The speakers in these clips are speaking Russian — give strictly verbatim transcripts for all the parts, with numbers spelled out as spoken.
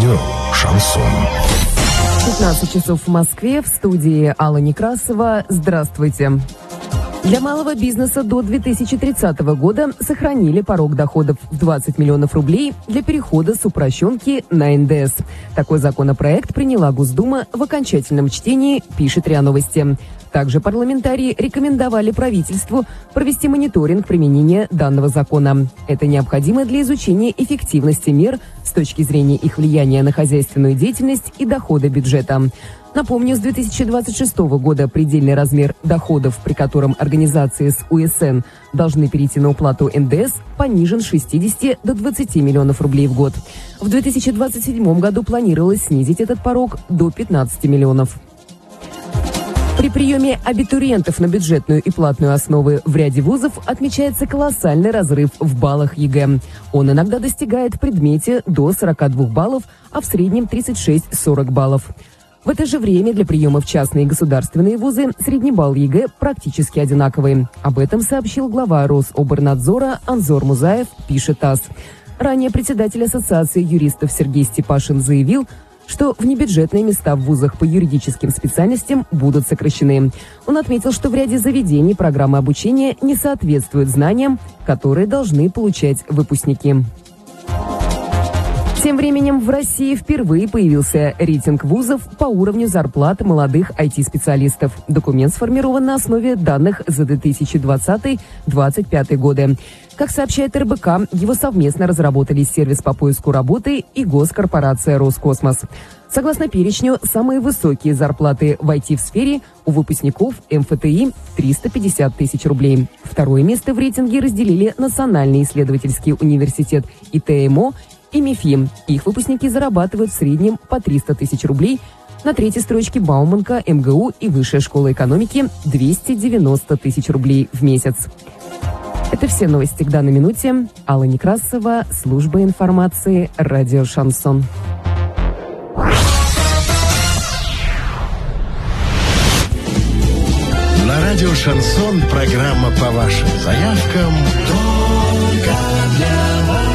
Радио «Шансон». пятнадцать часов в Москве, в студии Алла Некрасова. Здравствуйте. Для малого бизнеса до две тысячи тридцатого года сохранили порог доходов в двадцать миллионов рублей для перехода с упрощенки на эн дэ эс. Такой законопроект приняла Госдума в окончательном чтении, пишет РИА Новости. Также парламентарии рекомендовали правительству провести мониторинг применения данного закона. Это необходимо для изучения эффективности мер с точки зрения их влияния на хозяйственную деятельность и доходы бюджета. Напомню, с две тысячи двадцать шестого года предельный размер доходов, при котором организации с у эс эн должны перейти на уплату эн дэ эс, понижен с шестидесяти до двадцати миллионов рублей в год. В две тысячи двадцать седьмом году планировалось снизить этот порог до пятнадцати миллионов. При приеме абитуриентов на бюджетную и платную основы в ряде вузов отмечается колоссальный разрыв в баллах е гэ э. Он иногда достигает в предмете до сорока двух баллов, а в среднем тридцать шесть - сорок баллов. В это же время для приема в частные и государственные вузы средний балл е гэ э практически одинаковый. Об этом сообщил глава Рособорнадзора Анзор Музаев, пишет ТАСС. Ранее председатель Ассоциации юристов Сергей Степашин заявил, что внебюджетные места в вузах по юридическим специальностям будут сокращены. Он отметил, что в ряде заведений программы обучения не соответствуют знаниям, которые должны получать выпускники. Тем временем в России впервые появился рейтинг вузов по уровню зарплат молодых ай ти-специалистов. Документ сформирован на основе данных за две тысячи двадцатый — две тысячи двадцать пятый годы. Как сообщает эр бэ ка, его совместно разработали сервис по поиску работы и госкорпорация «Роскосмос». Согласно перечню, самые высокие зарплаты в ай ти-сфере у выпускников эм эф тэ и – триста пятьдесят тысяч рублей. Второе место в рейтинге разделили Национальный исследовательский университет и тэ эм о и МИФИ. Их выпускники зарабатывают в среднем по триста тысяч рублей. На третьей строчке Бауманка, эм гэ у и Высшая школа экономики – двести девяносто тысяч рублей в месяц. Это все новости к данной минуте. Алла Некрасова, служба информации, радио «Шансон». На радио «Шансон» программа по вашим заявкам «Только для вас».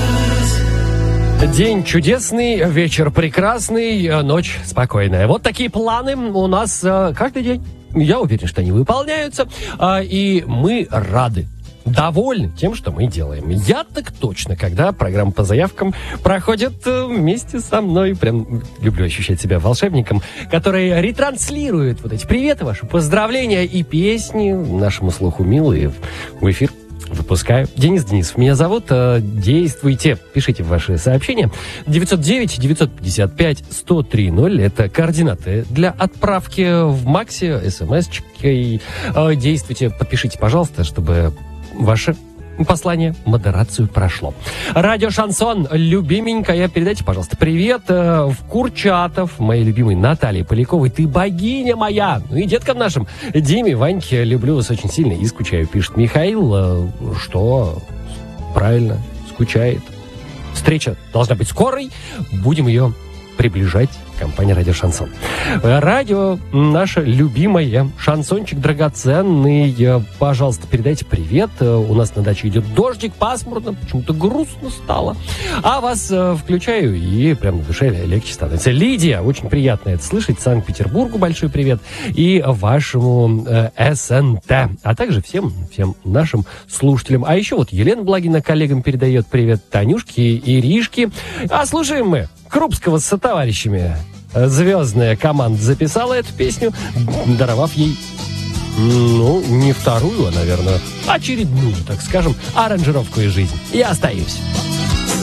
День чудесный, вечер прекрасный, ночь спокойная. Вот такие планы у нас каждый день. Я уверен, что они выполняются, и мы рады, довольны тем, что мы делаем. Я так точно, когда программа по заявкам проходит вместе со мной. Прям люблю ощущать себя волшебником, который ретранслирует вот эти приветы, ваши поздравления и песни нашему слуху милые в эфир. Выпускаю. Денис Денисов меня зовут. Действуйте. Пишите ваши сообщения. девятьсот девять девятьсот пятьдесят пять сто три ноль. Это координаты для отправки в Максе смс-чкой. Действуйте. Подпишите, пожалуйста, чтобы ваше послание, модерацию прошло. Радио «Шансон», любименькая. Передайте, пожалуйста, привет э, в Курчатов, моей любимой Наталье Поляковой. Ты богиня моя. Ну и деткам нашим, Диме, Ваньке, люблю вас очень сильно и скучаю. Пишет Михаил, э, что правильно, скучает. Встреча должна быть скорой. Будем ее приближать. Компания «Радио Шансон». Радио наше любимое, шансончик драгоценный. Пожалуйста, передайте привет. У нас на даче идет дождик, пасмурно, почему-то грустно стало. А вас включаю, и прям на душе легче становится. Лидия, очень приятно это слышать. Санкт-Петербургу большой привет. И вашему э, эс эн тэ. А также всем, всем нашим слушателям. А еще вот Елена Благина коллегам передает привет, Танюшке, Иришке. А слушаем мы Крупского с сотоварищами. Звездная команда записала эту песню, даровав ей, ну, не вторую, а, наверное, очередную, так скажем, аранжировку из жизни. Я остаюсь.